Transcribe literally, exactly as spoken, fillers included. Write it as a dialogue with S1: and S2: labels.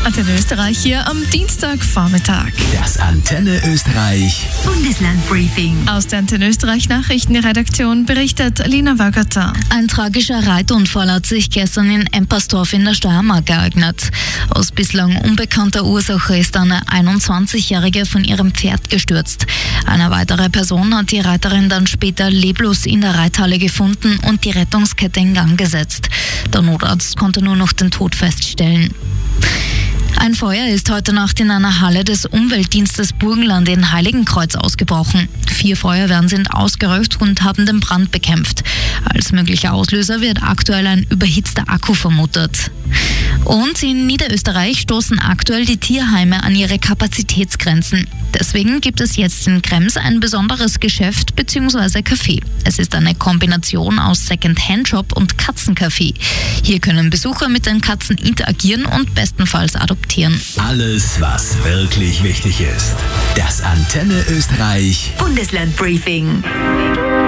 S1: Antenne Österreich hier am Dienstagvormittag.
S2: Das Antenne Österreich
S3: Bundeslandbriefing.
S1: Aus der Antenne Österreich Nachrichtenredaktion berichtet Lina Wögerter.
S4: Ein tragischer Reitunfall hat sich gestern in Empersdorf in der Steiermark ereignet. Aus bislang unbekannter Ursache ist eine einundzwanzigjährige von ihrem Pferd gestürzt. Eine weitere Person hat die Reiterin dann später leblos in der Reithalle gefunden und die Rettungskette in Gang gesetzt. Der Notarzt konnte nur noch den Tod feststellen. Ein Feuer ist heute Nacht in einer Halle des Umweltdienstes Burgenland in Heiligenkreuz ausgebrochen. Vier Feuerwehren sind ausgerückt und haben den Brand bekämpft. Als möglicher Auslöser wird aktuell ein überhitzter Akku vermutet. Und in Niederösterreich stoßen aktuell die Tierheime an ihre Kapazitätsgrenzen. Deswegen gibt es jetzt in Krems ein besonderes Geschäft bzw. Café. Es ist eine Kombination aus Second-Hand-Shop und Katzencafé. Hier können Besucher mit den Katzen interagieren und bestenfalls adoptieren.
S2: Alles, was wirklich wichtig ist. Das Antenne Österreich
S3: Bundeslandbriefing.